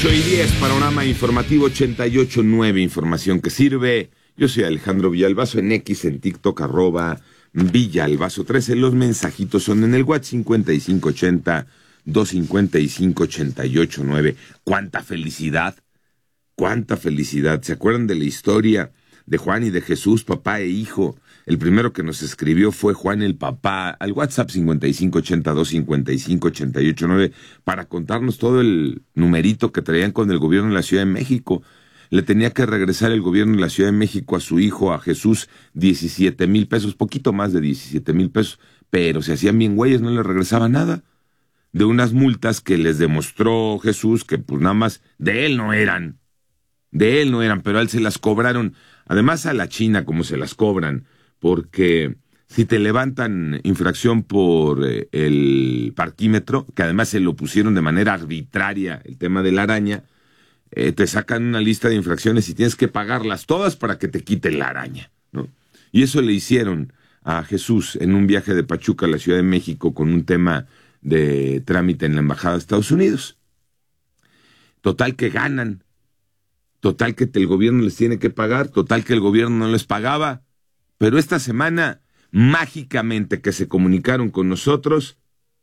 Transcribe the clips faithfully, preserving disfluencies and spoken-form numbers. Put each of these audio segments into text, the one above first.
ocho y diez, panorama informativo ochenta y ocho punto nueve, información que sirve. Yo soy Alejandro Villalbazo, en X, en TikTok, arroba Villalbazo trece. Los mensajitos son en el WhatsApp cincuenta y cinco ochenta, doscientos cincuenta y cinco, ochenta y ocho nueve. ¡Cuánta felicidad! ¡Cuánta felicidad! ¿Se acuerdan de la historia de Juan y de Jesús, papá e hijo? El primero que nos escribió fue Juan el papá, al WhatsApp cincuenta y cinco ochenta, doscientos cincuenta y cinco, ochenta y ocho nueve, para contarnos todo el numerito que traían con el gobierno de la Ciudad de México. Le tenía que regresar el gobierno de la Ciudad de México a su hijo, a Jesús, diecisiete mil pesos, poquito más de diecisiete mil pesos, pero se hacían bien güeyes, no le regresaba nada. De unas multas que les demostró Jesús que pues nada más de él no eran, de él no eran, pero a él se las cobraron, además a la China como se las cobran, porque si te levantan infracción por eh, el parquímetro, que además se lo pusieron de manera arbitraria, el tema de la araña, eh, te sacan una lista de infracciones y tienes que pagarlas todas para que te quiten la araña, ¿no? Y eso le hicieron a Jesús en un viaje de Pachuca a la Ciudad de México con un tema de trámite en la Embajada de Estados Unidos. Total que ganan, total que el gobierno les tiene que pagar, total que el gobierno no les pagaba. Pero esta semana, mágicamente que se comunicaron con nosotros,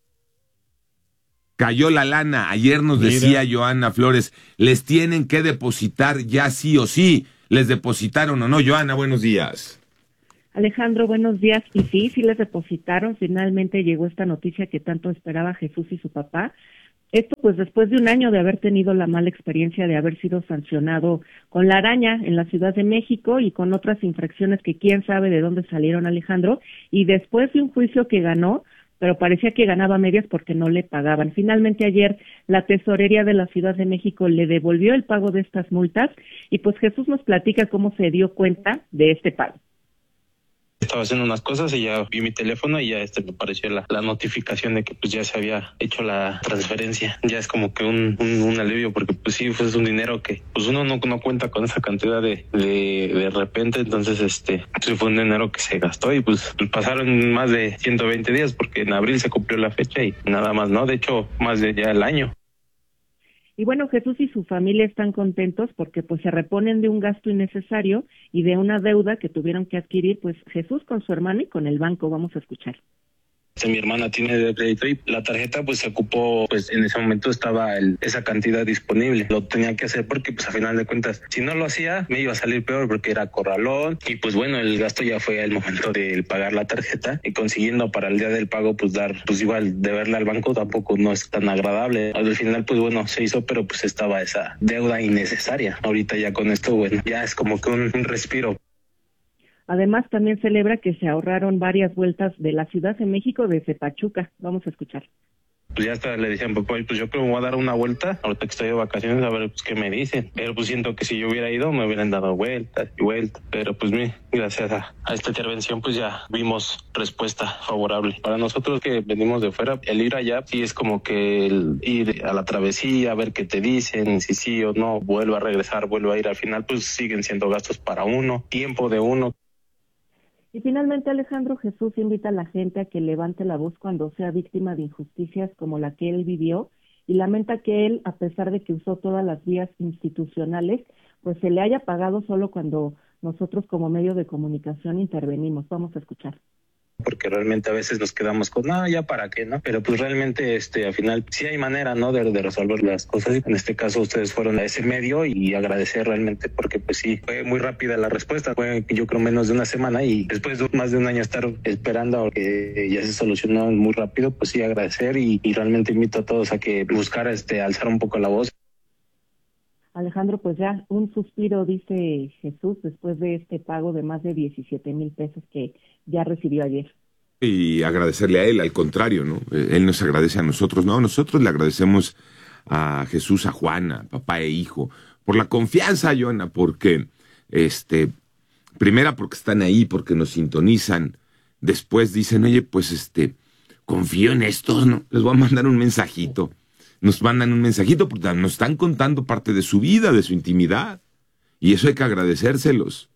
cayó la lana. Ayer nos Mira. decía Joana Flores, les tienen que depositar ya sí o sí. ¿Les depositaron o no? Joana, buenos días. Alejandro, buenos días. Y sí, sí les depositaron. Finalmente llegó esta noticia que tanto esperaba Jesús y su papá. Esto pues después de un año de haber tenido la mala experiencia de haber sido sancionado con la araña en la Ciudad de México y con otras infracciones que quién sabe de dónde salieron, Alejandro, y después de un juicio que ganó, pero parecía que ganaba medias porque no le pagaban. Finalmente ayer la Tesorería de la Ciudad de México le devolvió el pago de estas multas y pues Jesús nos platica cómo se dio cuenta de este pago. Estaba haciendo unas cosas y ya vi mi teléfono y ya este me apareció la, la notificación de que pues ya se había hecho la transferencia. Ya es como que un, un, un alivio porque pues sí, pues es un dinero que pues uno no, no cuenta con esa cantidad de, de, de repente. Entonces este pues fue un dinero que se gastó y pues, pues pasaron más de ciento veinte días porque en abril se cumplió la fecha y nada más, ¿no? De hecho, más de ya el año. Y bueno, Jesús y su familia están contentos porque pues se reponen de un gasto innecesario y de una deuda que tuvieron que adquirir pues Jesús con su hermano y con el banco. Vamos a escuchar. Mi hermana tiene de crédito y la tarjeta pues se ocupó, pues en ese momento estaba el, esa cantidad disponible. Lo tenía que hacer porque pues a final de cuentas, si no lo hacía, me iba a salir peor porque era corralón y pues bueno, el gasto ya fue el momento de pagar la tarjeta y consiguiendo para el día del pago pues dar, pues igual deberle al banco tampoco no es tan agradable. Al final pues bueno, se hizo, pero pues estaba esa deuda innecesaria. Ahorita ya con esto, bueno, ya es como que un, un respiro. Además, también celebra que se ahorraron varias vueltas de la Ciudad de México desde Pachuca. Vamos a escuchar. Pues ya hasta le decían, papá, pues yo creo que me voy a dar una vuelta, ahorita que estoy de vacaciones, a ver pues qué me dicen. Pero pues siento que si yo hubiera ido, me hubieran dado vueltas y vueltas. Pero pues mi, gracias a, a esta intervención, pues ya vimos respuesta favorable. Para nosotros que venimos de fuera, el ir allá sí es como que el ir a la travesía, a ver qué te dicen, si sí o no, vuelvo a regresar, vuelvo a ir. Al final, pues siguen siendo gastos para uno, tiempo de uno. Y finalmente, Alejandro, Jesús invita a la gente a que levante la voz cuando sea víctima de injusticias como la que él vivió y lamenta que él, a pesar de que usó todas las vías institucionales, pues se le haya pagado solo cuando nosotros como medio de comunicación intervenimos. Vamos a escuchar. Porque realmente a veces nos quedamos con, no, ya para qué, ¿no? Pero pues realmente, este, al final, sí hay manera, ¿no? De, de resolver las cosas. En este caso, ustedes fueron a ese medio y agradecer realmente, porque pues sí, fue muy rápida la respuesta. Fue, yo creo, menos de una semana y después de más de un año estar esperando a que ya se solucionó muy rápido, pues sí, agradecer y, y realmente invito a todos a que buscar, este, alzar un poco la voz. Alejandro, pues ya un suspiro, dice Jesús, después de este pago de más de diecisiete mil pesos que ya recibió ayer. Y agradecerle a él, al contrario, ¿no? Él nos agradece a nosotros, no, nosotros le agradecemos a Jesús, a Juana, papá e hijo, por la confianza, Joana, porque, este, primera porque están ahí, porque nos sintonizan, después dicen, oye, pues, este, confío en estos, ¿no? Les voy a mandar un mensajito. Nos mandan un mensajito porque nos están contando parte de su vida, de su intimidad. Y eso hay que agradecérselos.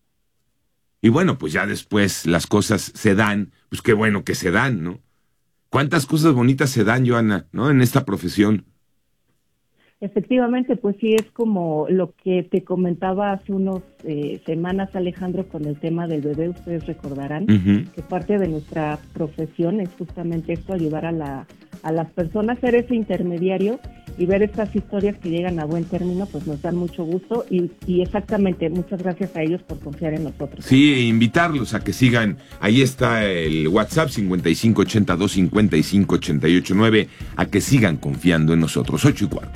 Y bueno, pues ya después las cosas se dan, pues qué bueno que se dan, ¿no? ¿Cuántas cosas bonitas se dan, Joana, ¿no? En esta profesión. Efectivamente, pues sí, es como lo que te comentaba hace unas eh, semanas, Alejandro, con el tema del bebé. Ustedes recordarán uh-huh. que parte de nuestra profesión es justamente esto, ayudar a la a las personas, ser ese intermediario y ver estas historias que llegan a buen término, pues nos dan mucho gusto y, y exactamente, muchas gracias a ellos por confiar en nosotros. Sí, e invitarlos a que sigan, ahí está el WhatsApp cincuenta y cinco ochenta y dos cincuenta y cinco ochenta y ocho nueve, a que sigan confiando en nosotros. Ocho y cuarto.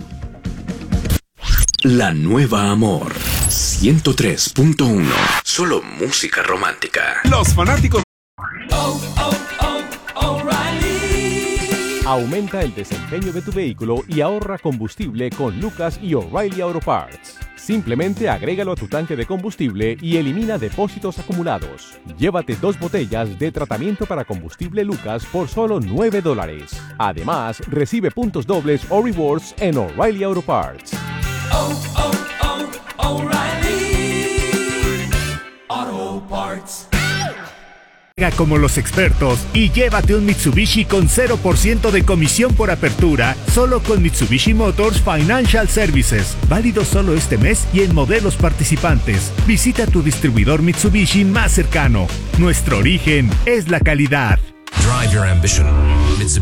La Nueva Amor ciento tres punto uno. Solo música romántica. Los fanáticos. Oh, oh, oh, O'Reilly. Aumenta el desempeño de tu vehículo y ahorra combustible con Lucas y O'Reilly Auto Parts. Simplemente agrégalo a tu tanque de combustible y elimina depósitos acumulados. Llévate dos botellas de tratamiento para combustible Lucas por solo nueve dólares. Además, recibe puntos dobles o rewards en O'Reilly Auto Parts. Oh, oh, oh, O'Reilly Auto Parts. Como los expertos y llévate un Mitsubishi con cero por ciento de comisión por apertura, solo con Mitsubishi Motors Financial Services. Válido solo este mes y en modelos participantes. Visita tu distribuidor Mitsubishi más cercano. Nuestro origen es la calidad. Drive your ambition. Mitsubishi.